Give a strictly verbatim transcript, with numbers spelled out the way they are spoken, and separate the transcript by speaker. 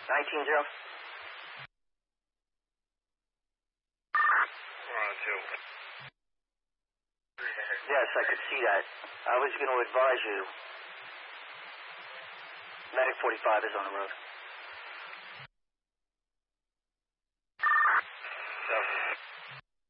Speaker 1: nineteen zero. Yes, I could see that. I was going to advise you. Medic forty-five is on the road.